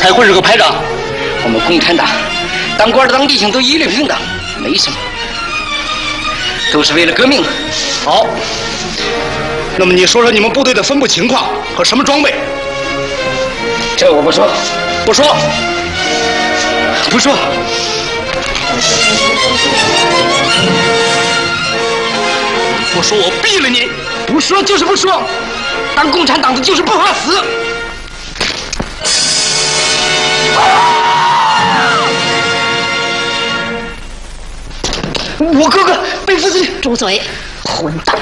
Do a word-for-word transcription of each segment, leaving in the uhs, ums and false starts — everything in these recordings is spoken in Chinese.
才会是个排长。我们共产党当官的当弟兄都一律平等，没什么，都是为了革命。 好，那么你说说你们部队的分布情况和什么装备？ 这我不说， 不说， 不说。 不说我毙了你！ 不说就是不说，当共产党的就是不怕死。我哥哥被副司令！ 住嘴，混蛋！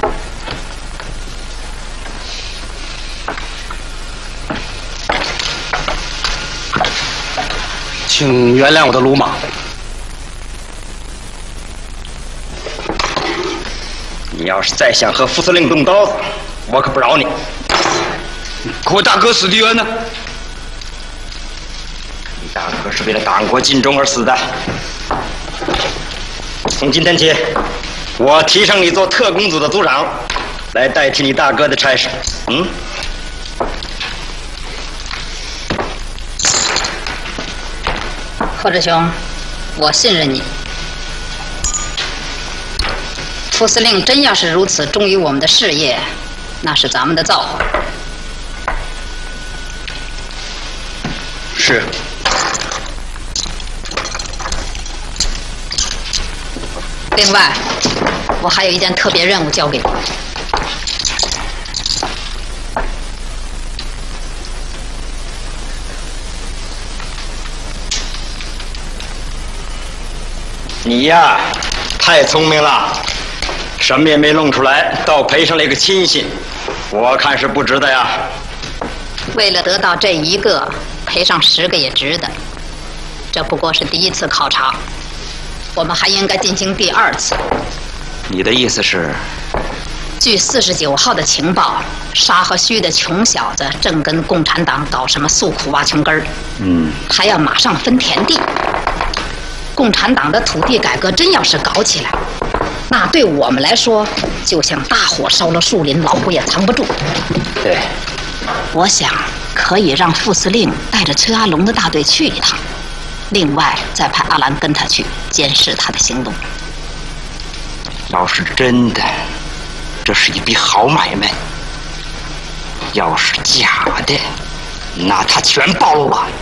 请原谅我的鲁莽。 你要是再想和副司令动刀子，我可不饶你。 可我大哥史蒂恩呢？ 你大哥是为了党国尽忠而死的。从今天起，我提升你做特工组的组长，来代替你大哥的差事。嗯。 贺志雄，我信任你。副司令真要是如此忠于我们的事业，那是咱们的造化。 是。 另外，我还有一件特别任务交给你。 你呀，太聪明了，什么也没弄出来，倒赔上了一个亲信，我看是不值得呀。 为了得到这一个，赔上十个也值得。这不过是第一次考察，我们还应该进行第二次。 你的意思是？ 据四十九号的情报，沙河区的穷小子正跟共产党搞什么诉苦挖穷根儿， 嗯， 还要马上分田地。共产党的土地改革真要是搞起来，那对我们来说，就像大火烧了树林，老虎也藏不住。 对， 我想可以让副司令带着崔阿龙的大队去一趟，另外再派阿兰跟他去监视他的行动。 要是真的，这是一笔好买卖；要是假的，那他全暴露了。